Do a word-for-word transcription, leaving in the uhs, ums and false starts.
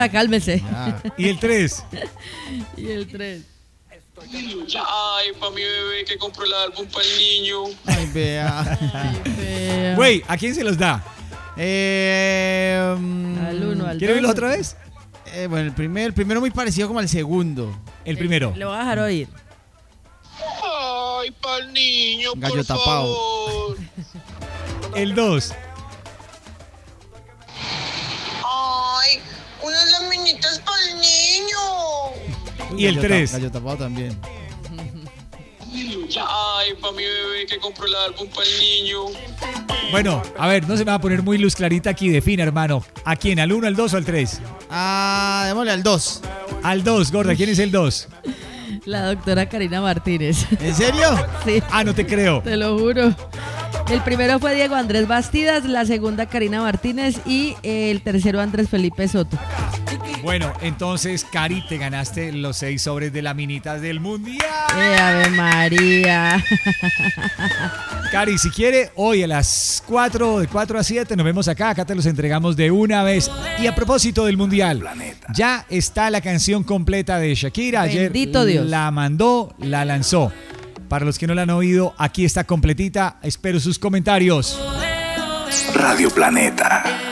Cálmese. Ya. ¿Y el tres? Y el tres. Ay, pa' mi bebé que compró el álbum para el niño. Ay, vea. Ay, fea. Güey, ¿a quién se los da? Eh, mm, Al uno, al ¿Quiere dos. oírlo otra vez? eh, bueno, el primer, el primero muy parecido como al segundo. El primero. Le voy a dejar oír. Ay, para el niño, Gallo por tapado. favor. El dos. Ay, unas laminitas para el niño. Y el Gallo tres. ta- Gallo tapado también. Ay, pa' mi bebé que compró el álbum para el niño. Bueno, a ver, no se me va a poner muy luz clarita aquí. Defina, hermano. ¿A quién? ¿Al uno, al dos o al tres? Ah, démosle al dos. Al dos, gorda. ¿Quién es el dos? La doctora Karina Martínez. ¿En serio? Sí, Ah, no te creo. te lo juro. El primero fue Diego Andrés Bastidas, la segunda Karina Martínez y el tercero Andrés Felipe Soto. Bueno, entonces, Cari, te ganaste los seis sobres de laminitas del Mundial. ¡Eh, Ave María! Cari, si quiere, hoy a las cuatro, de cuatro a siete, nos vemos acá. Acá te los entregamos de una vez. Y a propósito del Mundial, ya está la canción completa de Shakira. Ayer Bendito Dios. la mandó, la lanzó. Para los que no la han oído, aquí está completita. Espero sus comentarios. Radio Planeta.